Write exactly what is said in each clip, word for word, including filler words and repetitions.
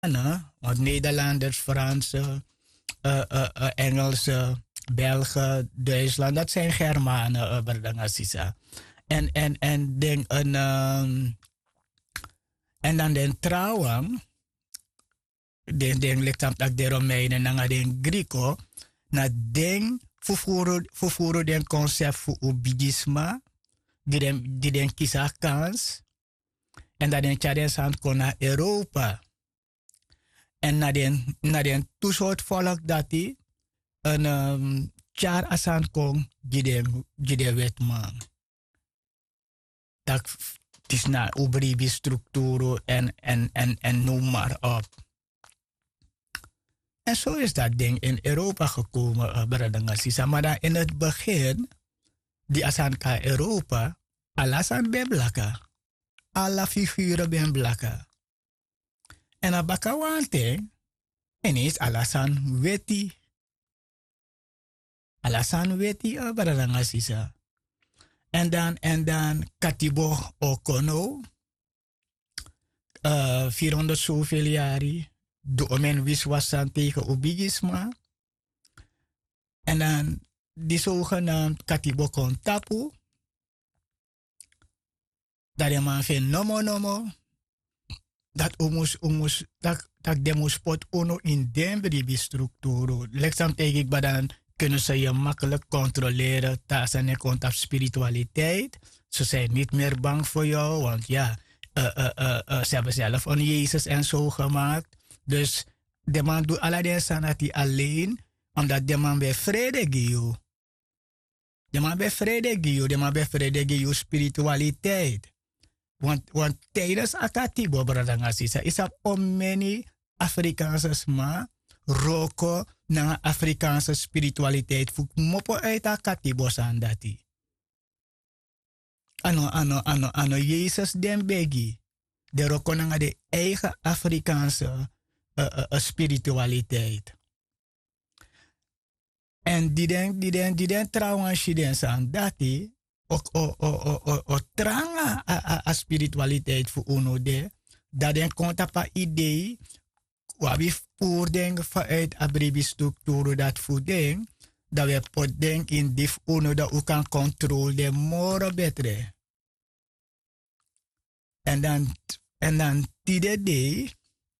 Want Nederlanders, Fransen, uh, uh, uh, Engelsen, Belgen, Duitsland, dat zijn Germanen, uh, Berdangasisa. En, en, en, denk een, um, en dan den trouwang, den, den ligt dat de Romeinen, en dan den Grieko, na den, fufuro den concept voor ubidisma, die den, die den kisa kans, en dat den tjaden kon naar Europa. En na den, na den toesoort volk dat die, een um, char asan kon, die den, die den wetman. Dat het is na ubribi structuur en, en, en, en noem maar op. En zo is dat ding in Europa gekomen, uh, maar dan in het begin, die asan ka Europa, alasan ben blaka. Alla figuren ben blaka. En a bakawante, ineens alasan weti. Alasan weti, uh, En dan, en dan, Katibo Okono, uh, vierhonderd zoveel jaren, de omen wiswasan tegen obigisma. En dan, die zogenaamd Katibo Kontapu, dat de man vindt nomo nomo, dat omus, omus, dat, dat de moest spot ono in den bribi structuur. Leksam tegen ik badan, kunnen ze je makkelijk controleren. Daar en komt op spiritualiteit. Ze zijn niet meer bang voor jou, want ja, uh, uh, uh, uh, ze hebben zelf een Jezus en zo gemaakt. Dus de man doet allerlei sanati alleen, omdat de man bij vrede giyo. De man bij vrede giyo, de man bij vrede giyo spiritualiteit. Want, want tijdens akatibo, bradangasisa, is er omeni Afrikaanse sma, roko, na Afrikaanse spiritualiteit fuk mopo uit a katibo sandati. Ano, ano, ano, ano, Jezus den begi. De roko na de eigen Afrikaanse uh, uh, uh, spiritualiteit. En die den, die den, die den trouwens die den sandati, ook o, o, o, o, o tranga a, a, a spiritualiteit voor uno de, dat den konta pa idee, wabi voording vanuit abribi structuur dat voeding, dat we potding in dif uno dat u kan controleren more beter. En dan, en dan tide de,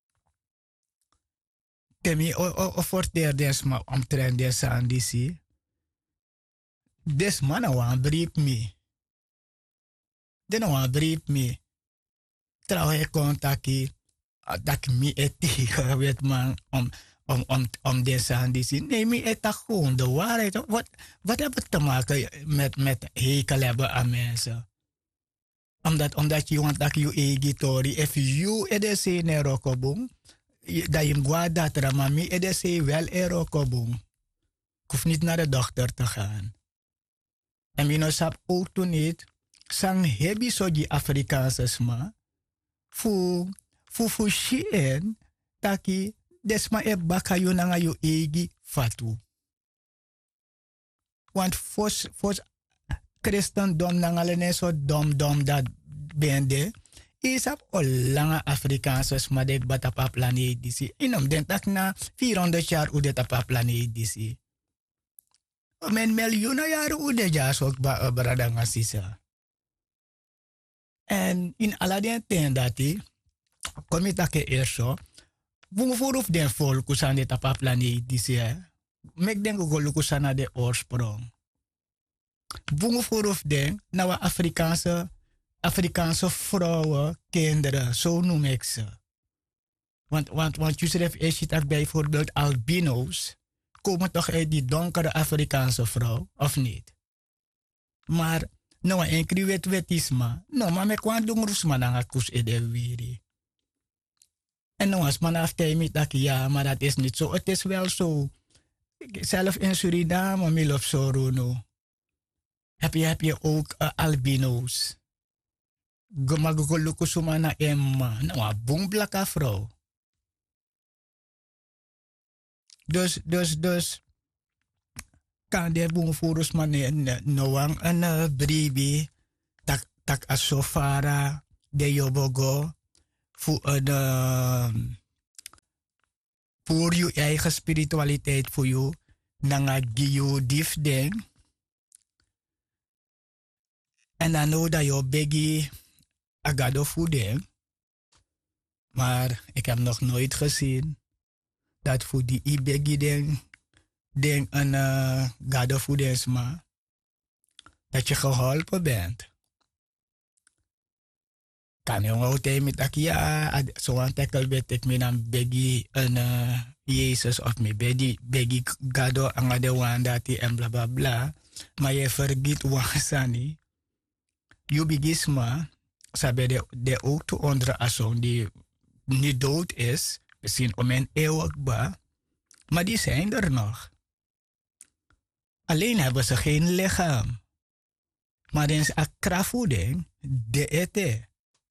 temi o, o, o forter desma omtrent des aan disi, des man wan brief me. Den wan brief me. Trouw hij contactie, dat mi eti, weet man, om, om, om, om deze aan die zin. Nee, mi eti gewoon de waarheid. Wat, wat heeft het te maken met, met hekel hebben aan mensen? Omdat, omdat je want dat je egitori, if you edese ne rokobung, dat je gwa dat ramami edese wel e rokobung. Ik hoef niet naar de dokter te gaan. En mi no sap ook toen niet, sang hebi so die Afrikaanse sma, fu fu fu shien taki desma e baka yo nanga yo egi fatu. Want fos fos christendom nanga lene so dom dom dat bende is op olanga Afrikaanse sma dek batapa planeet disi. Inom den tak na vierhonderd jaar u det apa planeet disi. Men miljoenen jaren u de jas ook ba bradanga sisa. En in Aladdin ten dati, kom je dat eerst zo, we vooraf den volk aan de tapa planeet disi. Mek den go sana de oorsprong. We vooraf den, nou Afrikaanse Afrikaanse vrouwen, kinderen, zo noem ik ze. Want, want, want je schrijft eerst dat bijvoorbeeld albino's komen toch uit die donkere Afrikaanse vrouw, of niet? Maar, nou, een kriwet wetisma, nou, maar me kwam doen rusma na kus ede wiri. En nou, als man afkijkt dat ja, maar dat is niet zo. Het is wel zo. Zelf in Suriname, Milof Sorono, heb je, heb je ook uh, albino's. Gumaguguluku sumana emma. Nou, boom blaka vrouw. Dus, dus, dus, kan de boom voorus man noang een bribi, tak, tak asofara, de yobogo, voor een, Voor je eigen spiritualiteit voor je. Nanga giyo dief ding. En dan nou dat je begi agado voeding. Maar ik heb nog nooit gezien dat voor die ibegi ding, ding een uh, gado voeding maar dat je geholpen bent. Kan je ook tegen met dat ja, zo'n tekkel bet ik me dan begi een uh, Jezus of me begi begi gado aan de wandati en bla bla bla. Maar je vergeet wasani. Je bigisma, sabe de de ook te onder ason die niet dood is, misschien om een eeuwigbaar, maar die zijn er nog. Alleen hebben ze geen lichaam. Maar dan is akravoeding de ete.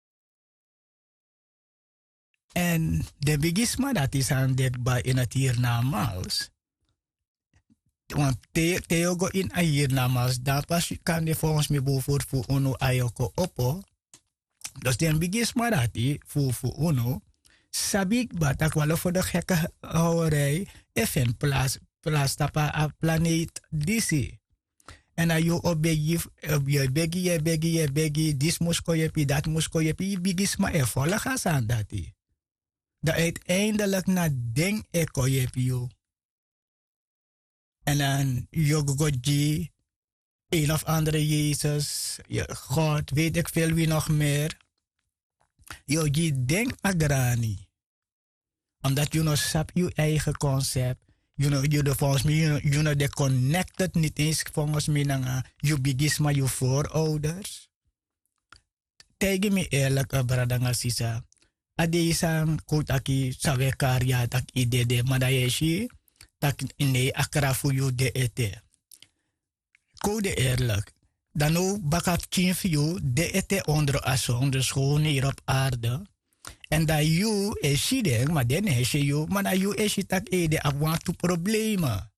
En de bigisma dat is aan dit bij in het hiernamaals. Want Theo go in a hiernamaals, dan pas kan je volgens mij bijvoorbeeld voor uno ayoko oppo. Dus dan bigisma dat die voor voor uno. Sabik batak walo voor de gekke houderij. Even plaats, plaats tapa a planeet disi. En als je op je begi, je begi, je begi, dis moesko je pi, dat moesko je pi, bigisma e volle gas aan dat die. Dat uiteindelijk na ding eko je pi. En dan Yogoji, een of andere Jezus, God, weet ik veel wie nog meer. Yogi denk agrani. Omdat je nog sap je eigen concept. You know, you know, volgens mij, you know, you know, de connected niet eens volgens mij naar je bigisma, je voorouders. Tegen me eerlijk, uh, bradanga sisa. Adesan kutaki sawe karya tak ide de madayeshi. Tak ine akra voor je de ete. Code eerlijk. Dan ook bakat tien voor je de ete onder ason, dus gewoon hier op aarde. En dat je is shideng, maar dan is je, maar dat je is tak ede abwant to problemen.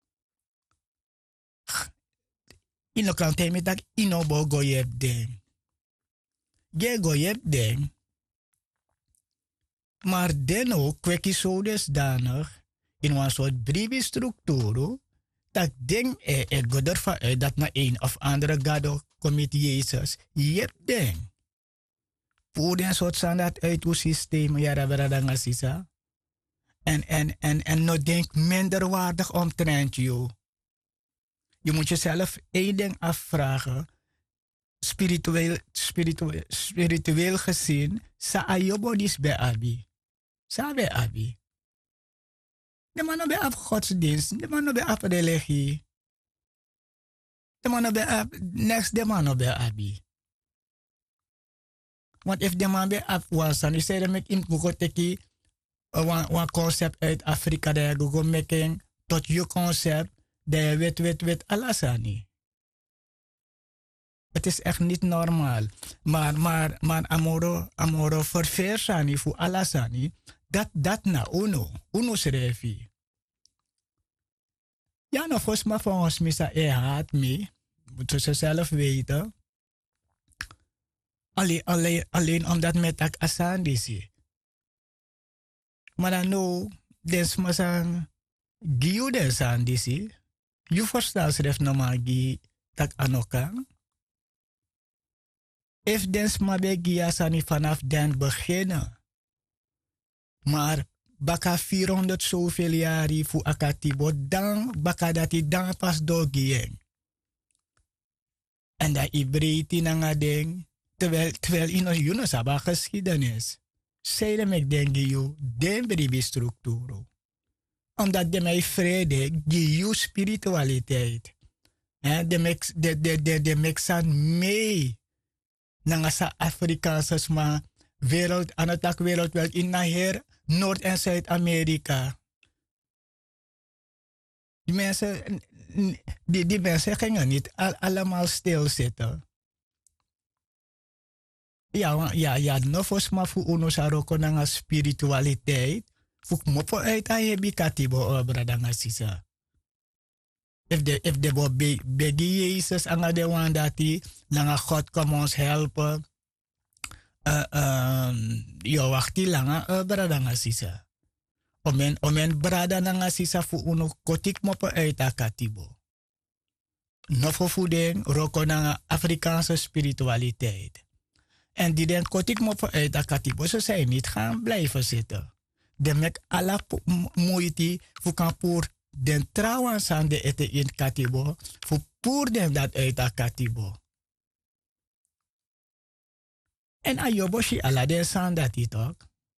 Ino kan teme tak ino bo goyep ding. Ge goyep ding. Maar dan ook kwekkie zo desdanig in een soort brievenstructuur dat ding e e goder van uit dat na een of andere gado commit Jezus. Jep ding. Voor een soort standaard uit uw systeem, ja, dat we dat gaan. En, en, en, en no denk minderwaardig omtrent je. Je moet jezelf één ding afvragen. Spiritueel, spiritueel, spiritueel gezien, sa ayobodis bij abi. Sa bij abi. De man bij af godsdienst, de man bij af religie. De man bij af, next de man bij abi. Want if de man bij af was, dan is hij met in Google teki een concept uit Afrika, dat Google making tot je concept, dat je weet, weet, weet, alasani. Het is echt niet normaal. Maar, maar, maar amoro, amoro verversani voor alasani, dat, dat na uno, uno schreef. Ja, nog volgens mij van ons, misa, hij haat me, moet ze zelf weten. Alleen, alleen, alleen omdat met dat asan disi. Maar dan nou, des maar zijn giu des aan disi. Je verstaat schrijft normaal gi tak anokan. If des maar bij gia sani vanaf den beginnen. Maar baka vierhonderd zoveel jaren voor akatibo dan baka dati dan pas dogieng. En dat ibreti nanga ding. Terwijl, terwijl in ons Yunus hebben geschiedenis. Zeiden me denk je, den bribi structuur. Omdat de mij vrede, je spiritualiteit. Eh, de mix, de, de, de, de mixan mee. Nangasa Afrikaanse maar wereld, aan het wereldwijd in naar Noord- en Zuid-Amerika. Die mensen, die, die mensen gingen niet al, allemaal stilzitten. Ja, ja, ja, no fos ma fu uno saroko nanga spiritualiteit. Fuk mo po uit aan je bikatibo obra danga sisa. If de, if de bo be, begi Jezus anga de wandati, nanga God kom ons helpen. Uh, um, yo wachti langa obra danga sisa. Omen, omen brada na nga sisa fu uno kotik mopo uit a katibo. Nofo voeding, roko na nga Afrikaanse spiritualiteit. En die den kotik mopo uit a katibo, ze zijn niet gaan blijven zitten. De mek ala moeite fu kan pour den trouwen san de ete in katibo, fu pour den dat uit a katibo. En ayoboshi ala den san dat die toch?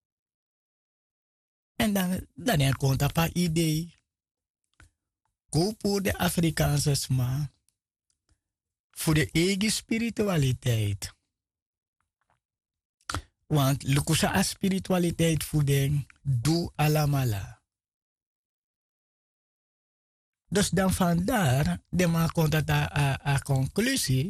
En dan, dan en komt op een idee. Go voor de Afrikaanse sma. Voor de eigen spiritualiteit. Want lukusa a spiritualiteit voeding doe alamala. Dus dan vandaar, de man komt tot een conclusie.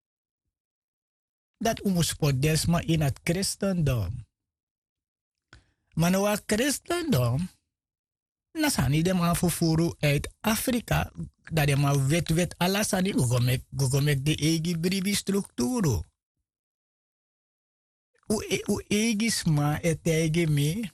Dat we moeten desma in het christendom. Maar nou, het christendom, nasani de man vervoeren uit Afrika, dat de man wet wet alasani, gogomek de eigen bribi structuur. U eigen sma et eigen me,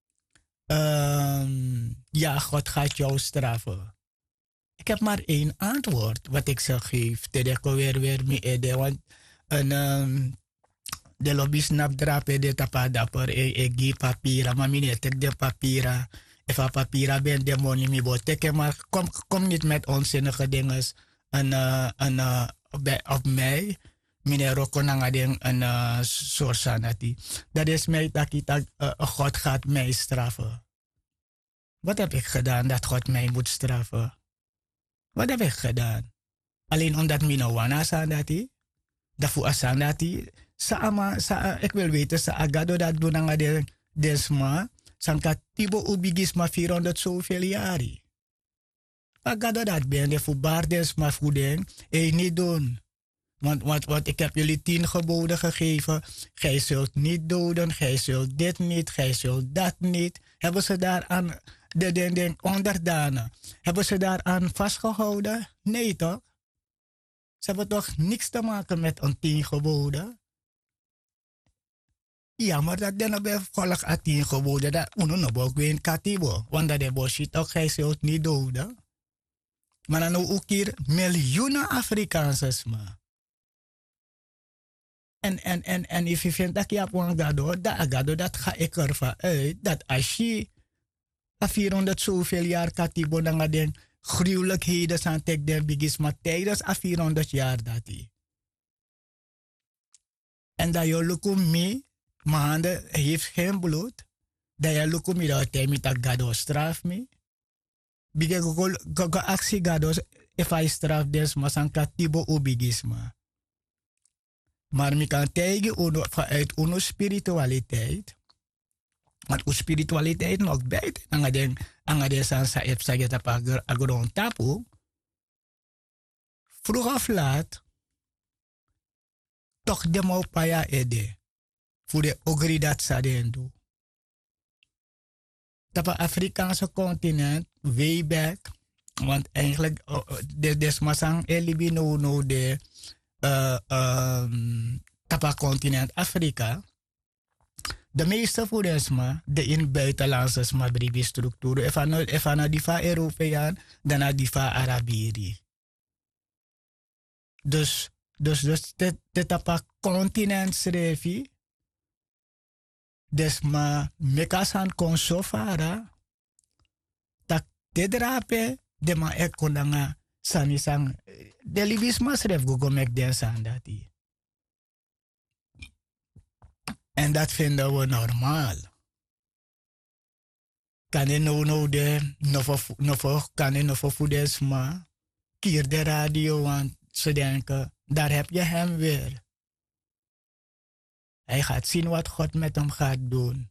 um, ja, God gaat jou straffen. Ik heb maar één antwoord wat ik zou geven. Tedeko weer weer me ede, want een... Um, de lobby snap drape de tapa dapper e e gi papira maar mine tek de papira if a papira ben de money mi bo teke maar kom kom niet met onzinnige dingen en uh, en uh, op mij mine roko nanga den een uh, soort sanati dat is mij dat ik dat uh, God gaat mij straffen. Wat heb ik gedaan dat God mij moet straffen? Wat heb ik gedaan? Alleen omdat mine wana sanati dat voor sanati Sa ama, sa, ik wil weten, sa agado dat doen aan de desma, sanka tibo ubigisma vierhonderd zoveel jari. Agado dat ben je voor bar desma voeding, eh niet doen. Want, want, want ik heb jullie tien geboden gegeven, gij zult niet doden, gij zult dit niet, gij zult dat niet. Hebben ze daaraan, de, de, de onderdanen, hebben ze daaraan vastgehouden? Nee toch? Ze hebben toch niks te maken met een tien geboden? Ja, maar dat dan bij volk aan tien geboden dat uno no ook weer in katibo. Want dat de boshi toch gij zult niet doden. Maar dan ook hier miljoenen Afrikaanse ma. En, en, en, en if je vindt dat je hebt een gado, dat agado dat ga ik ervan uit. Dat als je a vierhonderd zoveel jaar katibo dan gaat den gruwelijkheden zijn tek der bigis, maar tijdens a vierhonderd jaar dat die. En dat je lukum mee. Mijn handen heeft geen bloed. Dat je lukt me dat hij met dat gado straf me. Bige gogo actie gado if hij straf des maar san katibo ubigisma. Maar mi kan tegen uno vanuit uno spiritualiteit. Want uno spiritualiteit nog bijt. Angaden angaden san sa ef saget op agron tapu. Vroeg of laat. Toch de mo paya ede. Voor de ogri dat saden doen. Dat het Afrikaanse continent, way back, want eigenlijk, de desmasang elibi no no de uh, um, tapa continent Afrika, de meeste voedensma, de in buitenlandse sma bribi structuur, even naar die van Europeaan, dan naar die van Arabieri. Dus, dus, dus, de, de tapa continent schreef desma mekasan kon sofara tak tedrape de ma ekonanga sanisang de libisma sref gogo mek den sandati. En dat vinden we normaal. Kan je nou nou de nofo kan je nofo voedesma kier de radio want ze denken daar heb je hem weer. Hij gaat zien wat God met hem gaat doen.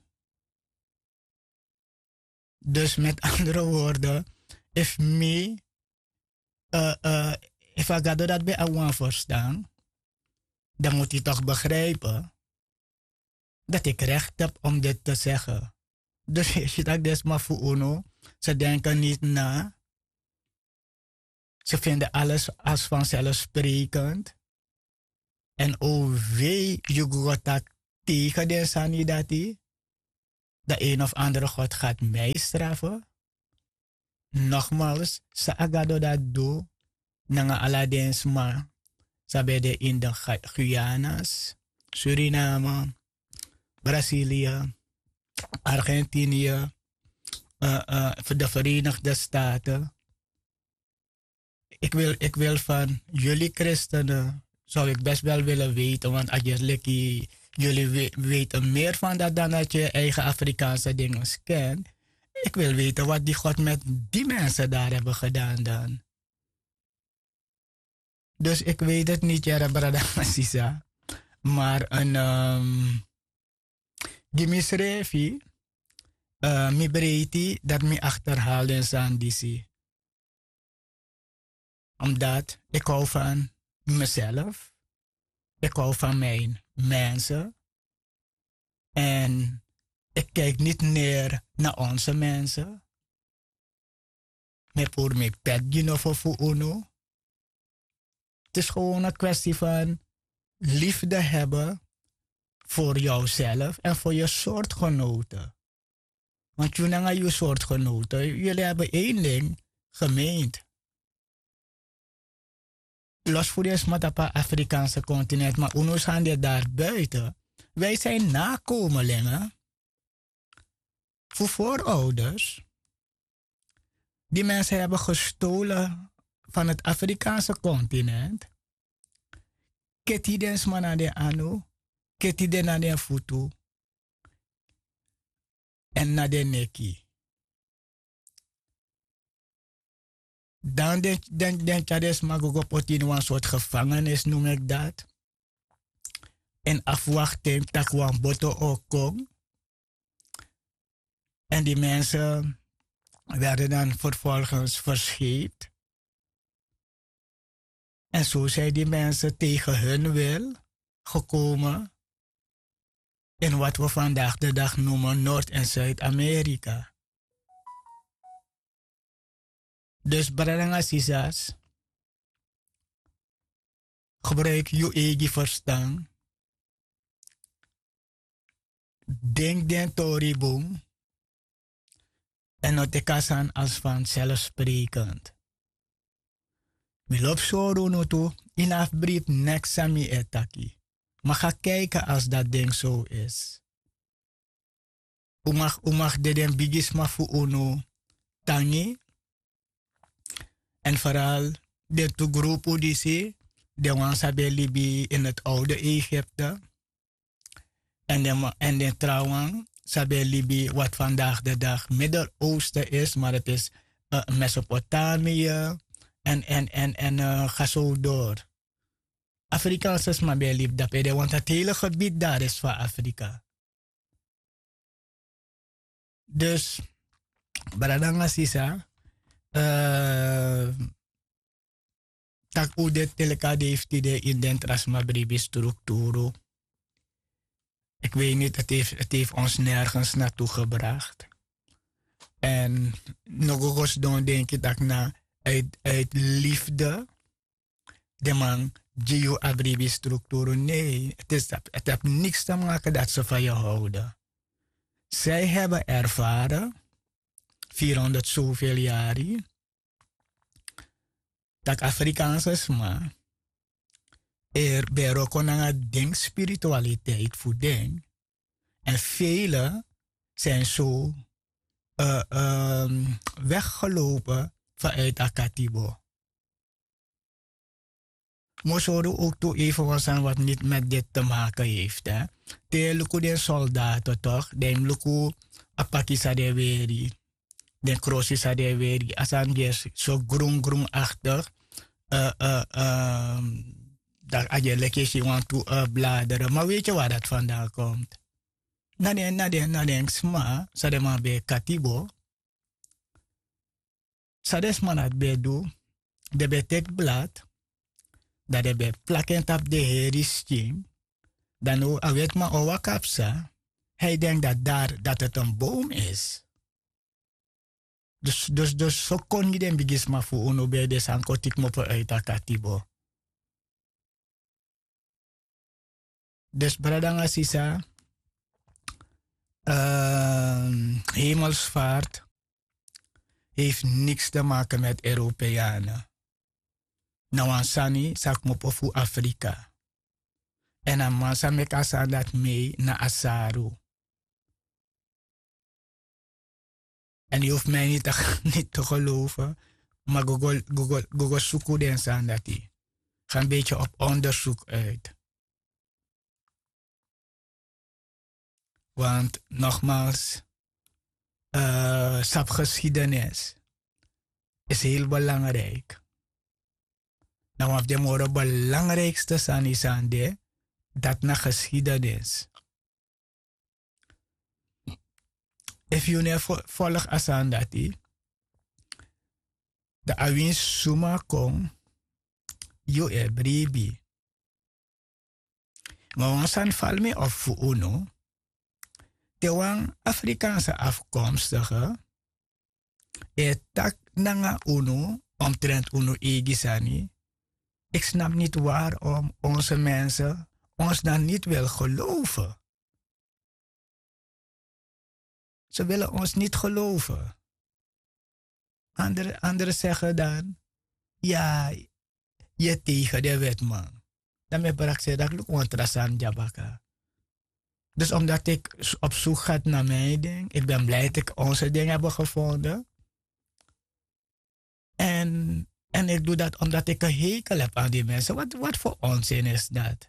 Dus met andere woorden, if me, uh, uh, if I ga dat bij Awan verstaan, dan moet hij toch begrijpen dat ik recht heb om dit te zeggen. Dus als je dat is maar voor uno, ze denken niet na. Ze vinden alles als vanzelfsprekend. En oh wee, je gaat tegen de sanidati. de een of andere God gaat mij straffen. Nogmaals, sa agado dat do, nanga aladens ma, sabe de in de Guyanas, Suriname, Brazilië, Argentinië, uh, uh, de Verenigde Staten. Ik wil, ik wil van jullie christenen, zou ik best wel willen weten, want als je likkie, jullie we, weten meer van dat dan dat je eigen Afrikaanse dingen kent. Ik wil weten wat die God met die mensen daar hebben gedaan dan. Dus ik weet het niet, Jere Bradamasiza. Maar een um, Gimisrevi, uh, mi breiti, dat mi achterhaalde in Sandisi. Omdat ik hou van mezelf. Ik hou van mijn mensen. En ik kijk niet neer naar onze mensen. Maar voor mij pet je nog voor uno. Het is gewoon een kwestie van liefde hebben voor jouzelf en voor je soortgenoten. Want jullie hebben je soortgenoten, jullie hebben één ding gemeend. Los voor je met op het Afrikaanse continent, maar uno zijn daar buiten. Wij zijn nakomelingen. Voor voorouders. Die mensen hebben gestolen van het Afrikaanse continent. Keti den smana de anu, keti den na de futu en na de neki. Dan den den den chades magogo poti in een soort gevangenis noem ik dat. En afwachten takwan boto okong. En die mensen werden dan vervolgens verscheept. En zo zijn die mensen tegen hun wil gekomen in wat we vandaag de dag noemen Noord- en Zuid-Amerika. Dus Bradanga Sisas, gebruik je eigen verstand. Denk den Toriboom en not de kasan als vanzelfsprekend. Mi lop soro no to in afbrief nek sami etaki. Maar ga kijken als dat ding zo is. Umag umag de den bigisma fu uno tangi. En vooral de to groep Odyssee, de wansabe libi in het oude Egypte. En de, en de trouwens, sabe libi wat vandaag de dag Midden-Oosten is, maar het is uh, Mesopotamië. En, en, en, en uh, ga zo door. Afrikaans is maar bij lief dat want het hele gebied daar is van Afrika. Dus, Bradanga Sisa, uh, tak u de teleka heeft die in den trasmabribi structuur. Ik weet niet, het heeft, het heeft ons nergens naartoe gebracht. En nog eens dan denk ik dat na Uit, uit liefde, de man, geo abribi structuur. Nee, het, is, het heeft niks te maken dat ze van je houden. Zij hebben ervaren, vierhonderd zoveel jaren, dat Afrikaans is maar, er bij Rokonanga ding spiritualiteit voor ding. En velen zijn zo uh, um, weggelopen vanuit Akatibo. Mosoro ook toe even was aan wat niet met dit te maken heeft. Hè. De luku den soldaten toch, de luku apaki sa de weri, de crossi sa de weri, asan ges zo groen groen achtig, uh, uh, uh, dat je lekjes want toe uh, bladeren. Maar weet je waar dat vandaan komt? Na den, na den, na den sma, sa de man bij Katibo. Sades man het bedo, de betekblad, dat de be plakken op de heristing, dan o awet ma owa kapsa, hij denkt dat daar, dat het een boom is. Dus, dus, dus zo kon je den bigisma voor uno bij de sankotik moppen uit Akatibo. Dus Bradanga Sisa, Uh, hemelsvaart heeft niks te maken met Europeanen. Nou, Ansani, sak mo voor Afrika. En dan mansa me kasa dat mee naar Asaru. En je hoeft mij niet te, niet te geloven, maar Google, Google, Google zoeken den aan dat die. Ga een beetje op onderzoek uit. Want nogmaals, uh, sapgeschiedenis is heel belangrijk. Nou, wat de moeder belangrijkste zijn is aan de, dat na geschiedenis. If you ne volg as aan dat die, de awin suma kom, you e bribi. Maar ons aan val me op voor uno, de wang Afrikaanse afkomstige, e tak nanga uno, omtrent uno egisani. Ik snap niet waarom onze mensen ons dan niet willen geloven. Ze willen ons niet geloven. Anderen andere zeggen dan, ja, je tegen de wet man. Dan ben ik gezegd dat ik ontrasan jabaka. Dus omdat ik op zoek ga naar mijn ding, ik ben blij dat ik onze ding heb gevonden. En, en ik doe dat omdat ik een hekel heb aan die mensen. Wat, wat voor onzin is dat?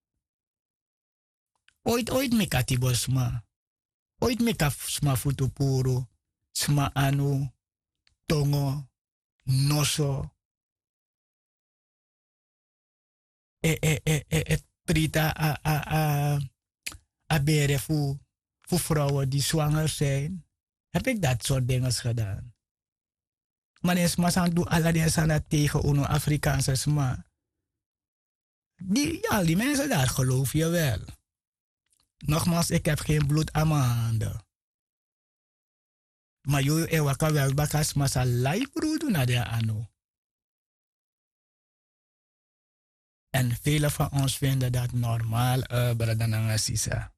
Ooit, ooit me katibosma. Ooit me sma futupuru, sma anu, tongo, noso. E, e, e, e, et prita a, a, a, a bere voor, voor vrouwen die zwanger zijn. Heb ik dat soort dingen gedaan. Maar eens maar aan doen alle dingen tegen uno Afrikaanse sma. Die, ja, die mensen daar geloof je wel. Nogmaals, ik heb geen bloed aan mijn handen. Maar jullie ewaka wel bakas masa lai broedu na de ano. En velen van ons vinden dat normaal, uh, bradananga sisa.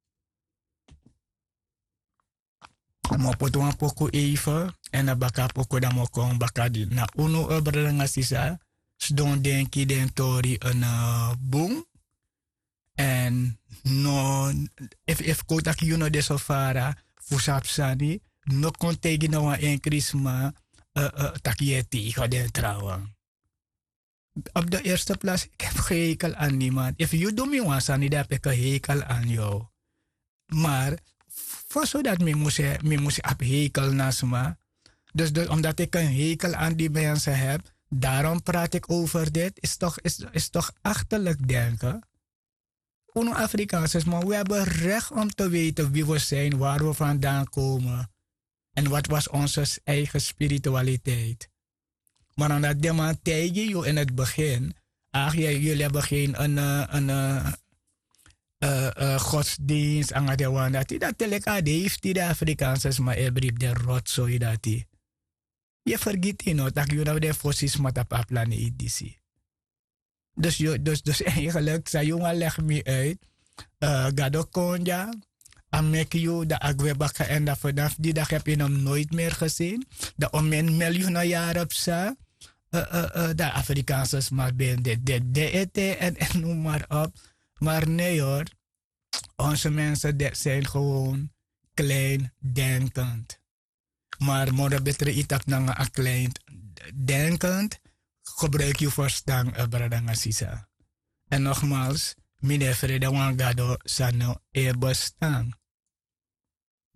Maar poto een poko even en dan baka poko dan mo kon baka di na uno uh, bradananga sisa. Sdon denki den tori een uh, boom. En no, if if kotak you know de sofara fusap sani, no kon tegen no een krisma uh, uh, takieti ga den trouwen. Op de eerste plaats, ik heb geen hekel aan niemand. If you do me once, dan heb ik een hekel aan jou. Maar, voor zodat me moest, me moest op hekel naast me. Dus, dus omdat ik een hekel aan die mensen heb, daarom praat ik over dit. Is toch, is, is toch achterlijk denken. Uno Afrikaans, maar we hebben recht om te weten wie we zijn, waar we vandaan komen. En wat was onze eigen spiritualiteit. Maar aan dat dement tegen je in het begin, ach, jullie hebben geen een, een, een uh, uh, godsdienst aan het doen. Dat dat teleka heeft die de Afrikaanse maar ebriep de rotzooi dat die. Je vergeet je nog dat je nou de fossies met op afplannen idisi. Dus, dus, dus eigenlijk, zei jongen leg me uit, uh, gado konja, en mek je de agwebaka en dat vanaf die dag heb je hem nooit meer gezien. Dat om een miljoen jaar op sa, uh, uh, uh, de Afrikaanse maar ben de de de ete en, en noem maar op. Maar nee hoor, onze mensen de, zijn gewoon klein denkend. Maar moeder betre itak na een klein denkend, gebruik je verstand, uh, bradanga sisa. En nogmaals, meneer Freda Wangado sano e bestaan.